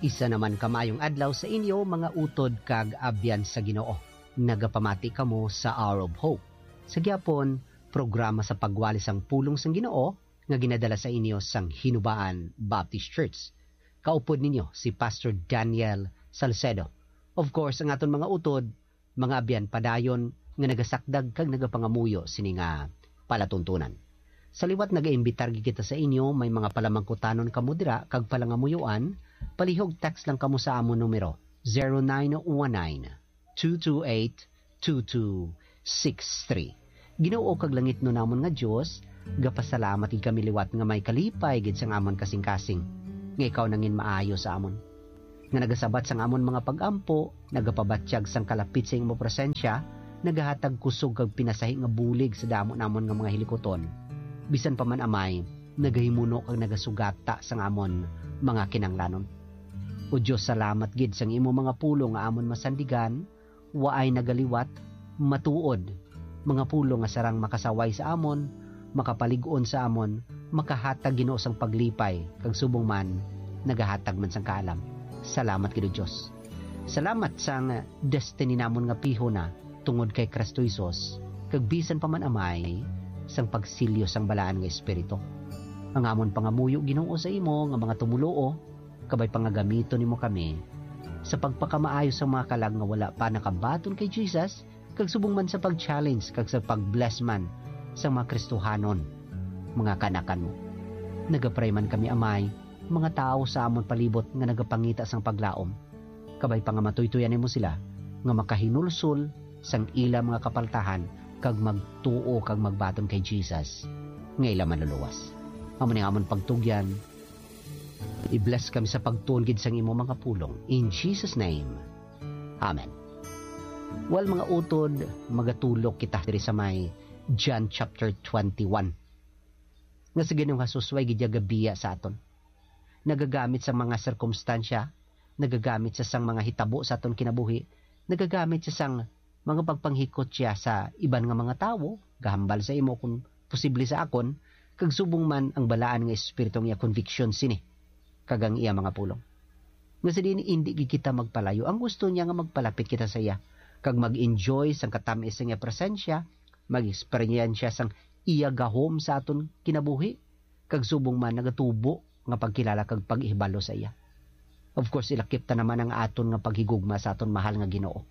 Isa naman kamayong adlaw sa inyo mga utod kag abyan sa Ginoo. Nagapamati kamo sa Hour of Hope. Sa gyapon, programa sa pagwali sang pulong sang Ginoo nga ginadala sa inyo sang Hinubaan Baptist Church. Kaupod ninyo si Pastor Daniel Salcedo. Of course, ang aton mga utod, mga abyan padayon nga nagasakdag kag nagapangamuyo sini nga palatuntunan. Sa liwat nagaimbitar kita sa inyo, may mga palamangkutanon kamo dira kag palangamuyuan, palihog text lang kamo sa amon numero 0919-228-2263. Ginoo kag langit no namon nga Dios, gapasalamat gid kami liwat nga may kalipay gid sang amon kasing-kasing. Nga ikaw nangin maayo sa amon. Nga nagasabat sang amon mga pagampo, nagapabatsyag sang kalapit sa imong presensya, nagahatag kusog kag pinasahi nga bulig sa damo namon nga mga hilikoton. Bisan pa man amay, nagahimuno kag nagasugata sang amon mga kinanglanon. O Diyos, salamat gid sang imo mga pulong nga amon masandigan, waay nagaliwat, matuod, mga pulong nga sarang makasaway sa amon, makapalig-on sa amon, makahatag Ginoo sang paglipay, kag subong man, nagahatag man sang kaalam. Salamat gid o Diyos. Salamat sang destiny namon nga piho na tungod kay Kristo Jesus, kag bisan pa man amay, sang pagsilyo sang balaan nga espiritu. Ang amon pangamuyo Ginoo sa imo nga mga tumuloo, kabay pangagamito nimo kami sa pagpakamaayo sa mga kalag nga wala pa nakabaton kay Jesus, kag subong man sa pag-challenge kag sa pag-bless man sa mga Kristohanon, mga kanakan mo. Nagapray man kami amay, mga tao sa amon palibot nga nagapangita sang paglaom, kabay pangamatuytuyan nimo sila nga makahinulsol sang ila mga kapaltahan kag magtuo kag magbaton kay Jesus nga ila manluluwas. Amo ning amon pagtugyan, i-bless kami sa pagtuon gid sang imo mga pulong in Jesus name. Amen. Well mga utod, magatulog kita diri sa may John chapter 21. Nga sa Ginoong Hesus way gid gabiya sa aton. Nagagamit sa mga sirkumstansya, nagagamit sa sang mga hitabo sa aton kinabuhi, nagagamit sa sang mga pagpanghikot siya sa iban nga mga tawo, gahambal sa imo kung posible sa akon, kag subong man ang balaan nga espiritu nga conviction sini, kagang iya mga pulong. Nga sa din hindi kita magpalayo, ang gusto niya nga magpalapit kita sa iya, kag mag-enjoy sang katamis sa iya presensya, mag-experience sang iya gahom sa aton kinabuhi, kag subong man nagatubo nga pagkilala kag pag-ihibalo sa iya. Of course, ilakip ta naman ang aton nga paghigugma sa aton mahal nga Ginoo.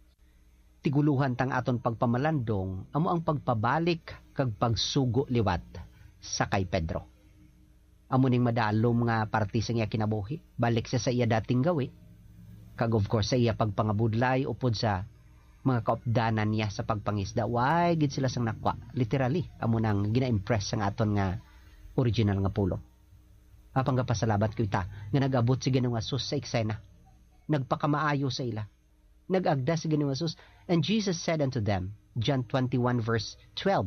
Tiguluhan tang aton pagpamalandong, amo ang pagpabalik kag pagsugo liwat sa kay Pedro. Amo ning madalom nga parte sa iya kinabuhi, balik siya sa iya dating gawi, kag of course sa iya pagpangabudlay upod sa mga kaupdanan niya sa pagpangisda, why gid sila sang nakwa, literally, amo nang gina-impress sang aton nga original nga pulo. Apang gapasalamat ko ita nga nag-abot si Ginoong Hesus sa eksena, nagpakamaayo sa ila, nag-agda si Ginoong Hesus, and Jesus said unto them, John 21 verse 12,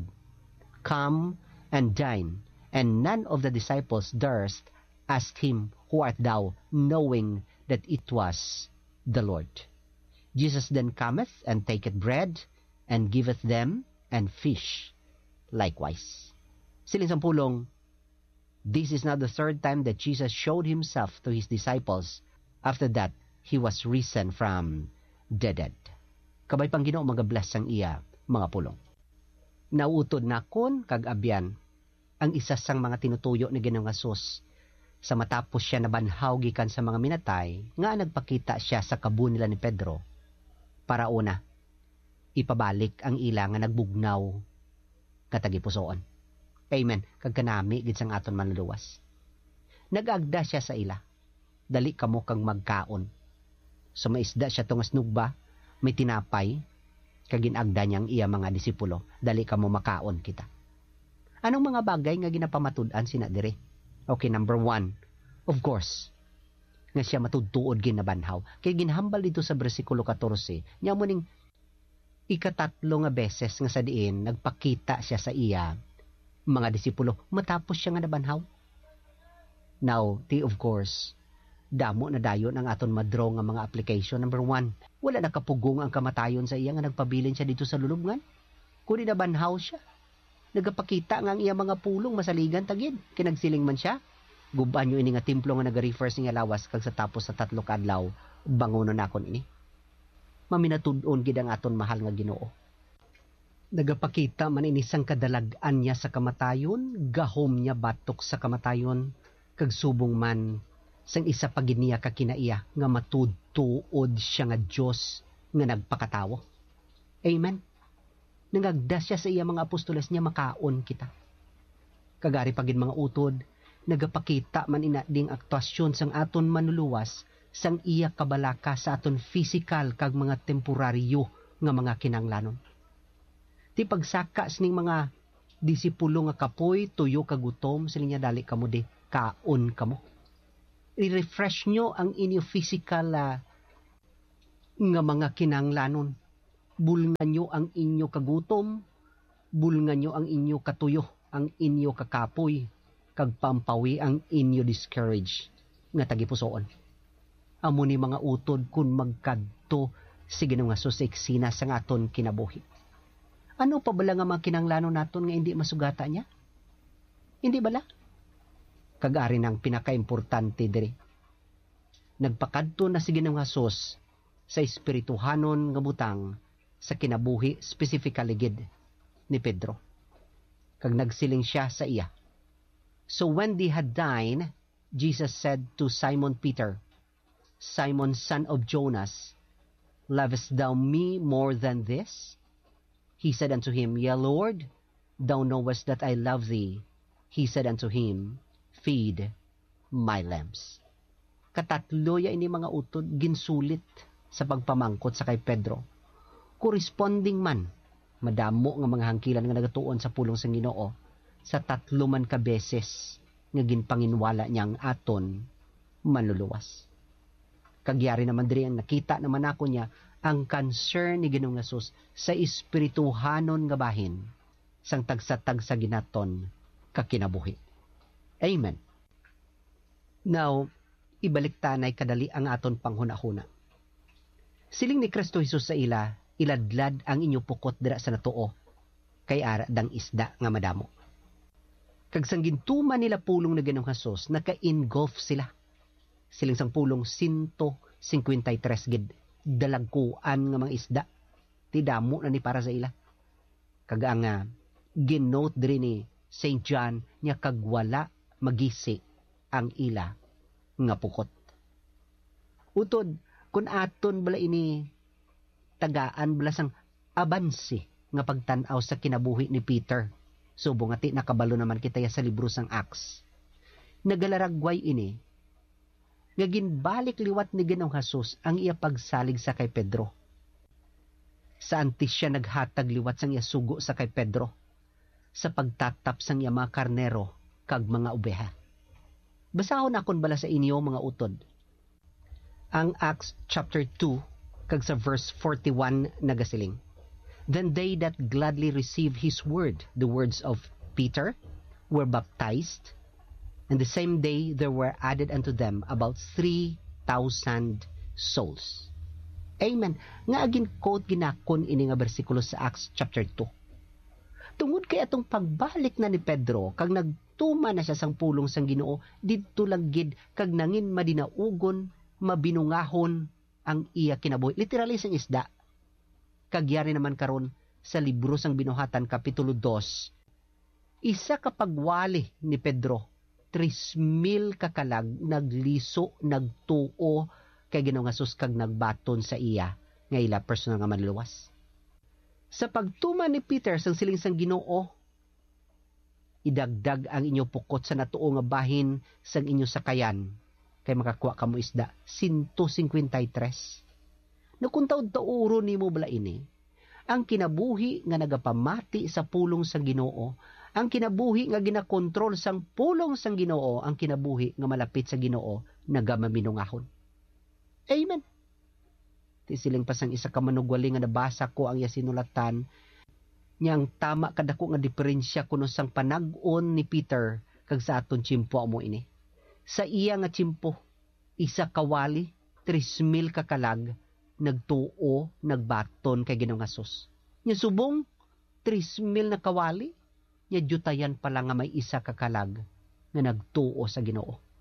Come and dine, and none of the disciples durst ask him, Who art thou? Knowing that it was the Lord. Jesus then cometh and taketh bread, and giveth them, and fish likewise. Siling sang pulong, this is now the third time that Jesus showed himself to his disciples. After that, he was risen from the dead. Kabay pang Ginoo magabless sang iya mga pulong. Nauutod na kon kag abyan ang isa sang mga tinutuyo ni Ginoong Hesus sa matapos siya nabanhaw gikan sa mga minatay nga nagpakita siya sa kabu nila ni Pedro para una ipabalik ang ila nga nagbugnaw nga tagipusoon. Amen. Kag kanami gid sang aton manluluwas. Nag-agda siya sa ila. Dali kamo kang magkaon. So maisda siya tong snugba, may tinapay, kag ginagda niyang iya mga disipulo, dali kamo makaon kita. Anong mga bagay nga ginapamatud-an sina dire? Okay, number 1, of course, nga siya matudtuod ginabanhaw. Kay ginhambal dito sa bersikulo 14, nya mo ning ikatatlo nga beses nga sa diin nagpakita siya sa iya mga disipulo matapos siya nga nabanhaw. Now, of course, damo na dayon ang aton madraw nga mga application. Number 1, wala nakapugong ang kamatayon sa iya nga nagpabilin siya dito sa lulubngan. Kuni nabanhaw siya, nagapakita nga ang iya mga pulong masaligan tagid, kinagsiling man siya, Guban nyo ini nga templo nga nag-refer sa lawas kag sa tapos sa 3 ka adlaw bangonon nakon ini. Maminatud-on gid ang aton mahal nga Ginoo. Nagapakita man ini sang kadalag-an niya sa kamatayon, gahom niya batok sa kamatayon, kag subong man sang isa pa gid niya ka kinaiya nga matud-tuod siya nga Dios nga nagpakatawo. Amen. Nangagda siya sa iya mga apostoles niya makaon kita. Kagari pa gid mga utod, nagapakita man ina ding aktwasyon sang aton manluluwas sang iya kabalaka sa aton physical kag mga temporaryo nga mga kinanglanon. Ti pagsaka sining mga disipulo nga kapoy, tuyo kagutom, sila niya dali kamo di, kaon kamo. I-refresh nyo ang inyo physical nga mga kinanglanon. Bulngan nyo ang inyo kagutom, bulngan nyo ang inyo katuyo, ang inyo kakapoy, kag pampawi ang inyo discourage nga tagipusoon. Amo ni mga utod kun magkadto sige nga so sa eksena sa aton kinabuhi. Ano pa bala nga mga kinanglanon naton nga hindi masugata niya? Hindi bala? Kagari ng pinaka-importante diri. Nagpakadto na sige nga sos sa espirituhanon nga butang sa kinabuhi specifically gid ni Pedro. Kag nagsiling siya sa iya. So when they had dined, Jesus said to Simon Peter, Simon, son of Jonas, lovest thou me more than this? He said unto him, Yea, Lord, thou knowest that I love thee. He said unto him, Feed my lambs. Katatlo ya ini mga utod ginsulit sa pagpamangkot sa kay Pedro. Corresponding man, madamo nga mga hangkilan nga nagatuon sa pulong sa Ginoo sa 3 man ka beses nga ginpanginwala niyang aton manluluwas. Kagyari naman diri ang nakita naman ako niya ang concern ni Ginoong Hesus sa espirituhanon nga bahin sang tagsa-tagsa ginaton kakinabuhi. Amen. Now, ibalik tanay kadali ang aton panghuna-huna. Siling ni Kristo Hesus sa ila, iladlad ang inyo pukot dira sa natuo, kay ara dang isda nga madamo. Kag sang gintuman nila pulong na Ginoong Hesus, naka-engulf sila. Siling sang pulong 153 gid dalagkuan nga mga isda. Ti damo na ni para sa ila. Kag ang ginote diri ni St. John nya kag wala magisi ang ila nga pukot. Utod kun aton bala ini tagaan bala sang abansi nga pagtan-aw sa kinabuhi ni Peter. Subong ati nakabalo naman kita sa libro sang Acts. Nagalaragway ini nga ginbalik liwat ni Ginoong Hesus ang iya pagsalig sa kay Pedro. Saan ti siya naghatag liwat sang iya sugo sa kay Pedro? Sa pagtatap sang iya mga karnero kag mga obeha. Basahon akon bala sa inyo mga utod. Ang Acts chapter 2 kag sa verse 41 nagasiling. Then they that gladly received his word, the words of Peter, were baptized, and the same day there were added unto them about 3,000 souls. Amen. Nga agin quote ginakon ini nga bersikulo sa Acts chapter 2. Tungod kay atong pagbalik na ni Pedro, kag nagtuma na siya sang pulong sang Ginoo, didto lang gid kag nangin madinaugon, mabinungahon ang iya kinabuhi. Literally sang isda. Kagyari naman karon sa libro sang Binuhatan kapitulo 2. Isa ka pagwali ni Pedro, 3,000 kakalag nagliso, nagtuo kay Ginoong Hesus kag nagbaton sa iya nga ila personal nga manluwas. Sa pagtuman ni Peter sang siling sang Ginoo, idagdag ang inyo pukot sa natuo nga bahin sang inyo sakayan kay makakuha kamo isda 153. No kung taud-tauro nimo bala ini, ang kinabuhi nga nagapamati sa pulong sang Ginoo, ang kinabuhi nga ginakontrol sang pulong sang Ginoo, ang kinabuhi nga malapit sa Ginoo nagamaminungahon. Amen. Tisiling pa sang isa ka manugwali nga nabasa ko ang iya sinulatan, niyang tama kadako nga diferensya kuno sang panag-on ni Peter kag sa aton tsimpo amo ini. Sa iya nga tsimpo, isa kawali, 3,000 kakalag, nagtuo, nagbaton kay Ginoong Hesus. Nya subong 3,000 na kawali, nya jutayan pala nga may isa kakalag nga nagtuo sa Ginoo.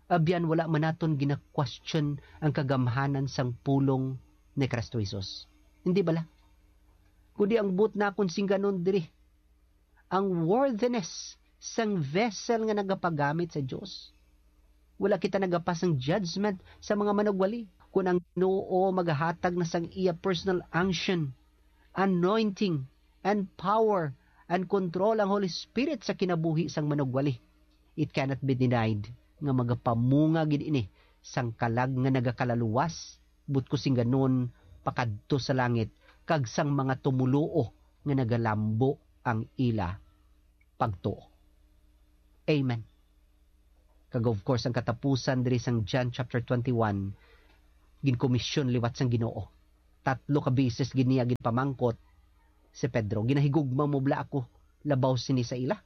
Abyan wala man naton gina-question ang kagamhanan sang pulong ni Kristo Jesus. Hindi bala? Kundi ang but na akong singganon diri, ang worthiness sang vessel nga nagapagamit sa Dios. Wala kita nagapas ang judgment sa mga manugwali. Kung ang Ginoo magahatag na sang iya personal unction, anointing, and power, and control ang Holy Spirit sa kinabuhi sang manugwali, it cannot be denied nga magapamunga gid ini sang kalag nga nagakalaluwas, but ko singganon pakadto sa langit, kag sang mga tumuluo nga nagalambo ang ila pagtuo. Amen. Kag of course ang katapusan diri sang John chapter 21, ginkomisyon liwat sang Ginoo. 3 ka beses giniya ginpamangkot si Pedro. Ginahigugma mo bla ako labaw sini sa ila.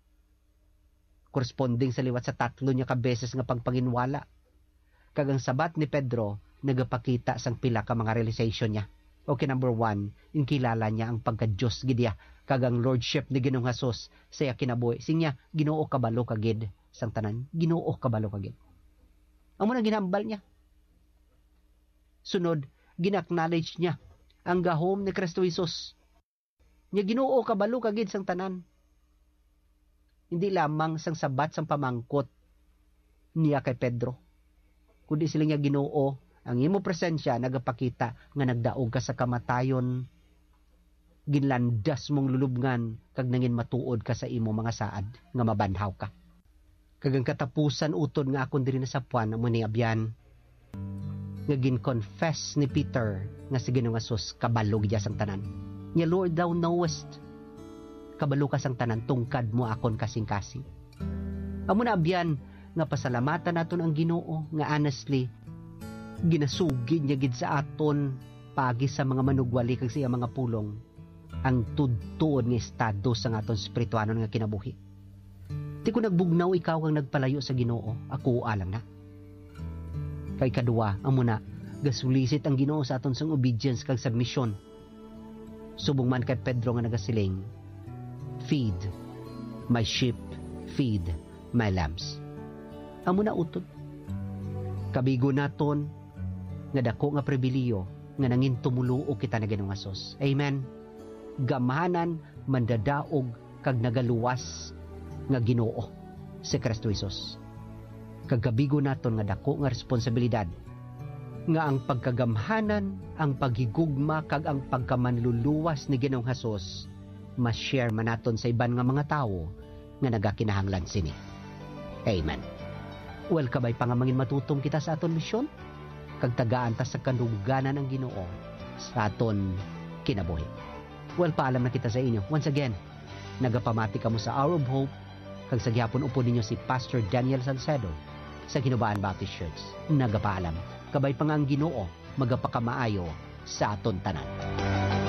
Corresponding sa liwat sa 3 niya ka beses nga pagpanginwala. Kag ang sabat ni Pedro nagapakita sang pila ka mga realization niya. Okay, number 1, inkilala niya ang pagka-Diyos gidya, kag ang lordship ni Ginoong Hesus sa iya kinabuhi. Sinya, Ginoo kabalo kagid sang tanan. Ginoo kabalo kagid. Amo na ginhambal niya. Sunod, gina-acknowledge niya ang gahom ni Kristo Jesus. Nya Ginoo kabalo kagid sang tanan. Hindi lamang sang sabat sang pamangkot niya kay Pedro, kundi sila niya, Ginoo, ang imo presensya nagapakita nga nagdaog ka sa kamatayon, ginlandas mong lulubngan, kag nangin matuod ka sa imo mga saad nga mabanhaw ka. Kag ang katapusan utod nga akon diri na sa puan mo ni abyan, nga gin-confess ni Peter nga si Ginoong Hesus kabalo gid sang tanan. Nya Lord, thou knowest, kabalo ka sang tanan, tungkad mo akon kasing-kasing. Amo na abyan nga pasalamatan naton ang Ginoo nga honestly ginasugid niya gid sa aton pagi sa mga manugwali kag siya mga pulong ang tudtuon nga estado sa aton spirituanon nga kinabuhi. Di ko nagbugnaw ikaw ang nagpalayo sa Ginoo, ako alang na. Kay kadua, amo na gasulisit ang Ginoo sa aton sang obedience kag submission. Subong man kay Pedro nga nagasiling, feed my sheep, feed my lambs. Amo na utod. Kabigo naton nga dako nga pribiliyo nga nangin tumuluo kita na Ginoong Hesus. Amen. Gamahanan, mandadaog, kag nagaluwas nga Ginoo si Kristo Jesus. Kag kabigo naton nga dako nga responsibilidad nga ang pagkagamhanan, ang paghigugma, kag ang pagkamanluluwas ni Ginoong Hesus ma-share man naton sa iban nga mga tawo nga nagakinahanglan sini. Amen. Well, kabay pangamangin matutom kita sa aton misyon, kag tagaan ta sa kanuganan ng Ginoo sa aton kinabuhi. Well, paalam na kita sa inyo. Once again, nagapamati kamo sa Hour of Hope, kag sa gihapon upo ninyo si Pastor Daniel Salcedo sa Ginubaan Baptist Church. Nagapaalam. Kabay pa nga ang Ginoo, magapakamaayo sa aton tanan.